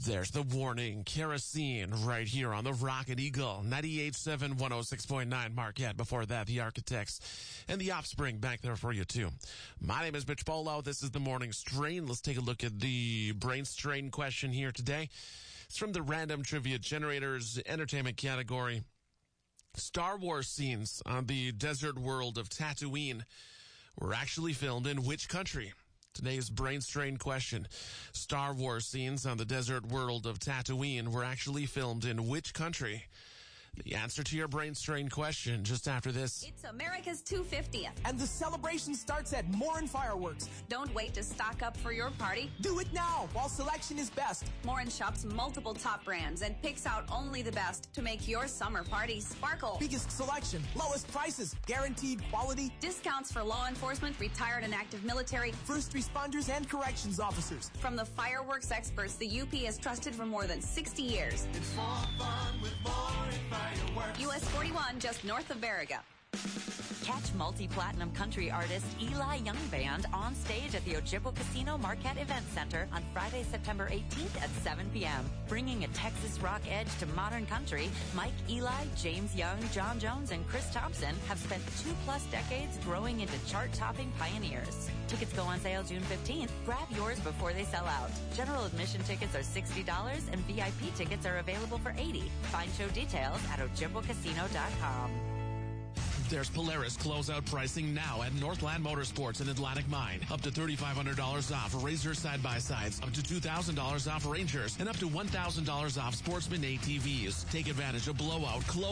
There's the warning. Kerosene right here on the Rocket Eagle. 98.7, 106.9 Marquette. Before that, the Architects and the Offspring back there for you too. My name is Mitch Polo. This is the Morning Strain. Let's take a look at the brain strain question here today. It's from the Random Trivia Generators entertainment category. Star Wars scenes on the desert world of Tatooine were actually filmed in which country? Today's brain strain question. Star Wars scenes on the desert world of Tatooine were actually filmed in which country? The answer to your brain strain question just after this. It's America's 250th. And the celebration starts at Morin Fireworks. Don't wait to stock up for your party. Do it now while selection is best. Morin shops multiple top brands and picks out only the best to make your summer party sparkle. Biggest selection, lowest prices, guaranteed quality. Discounts for law enforcement, retired and active military, first responders, and corrections officers. From the fireworks experts the UP has trusted for more than 60 years. It's more fun with Morin Fireworks. US 41, just north of Baraga. Catch multi-platinum country artist Eli Young Band on stage at the Ojibwa Casino Marquette Event Center on Friday, September 18th at 7 p.m. Bringing a Texas rock edge to modern country, Mike Eli, James Young, John Jones, and Chris Thompson have spent 2+ decades growing into chart-topping pioneers. Tickets go on sale June 15th. Grab yours before they sell out. General admission tickets are $60 and VIP tickets are available for $80. Find show details at ojibwacasino.com. There's Polaris closeout pricing now at Northland Motorsports in Atlantic Mine. Up to $3,500 off Razor side-by-sides, up to $2,000 off Rangers, and up to $1,000 off Sportsman ATVs. Take advantage of blowout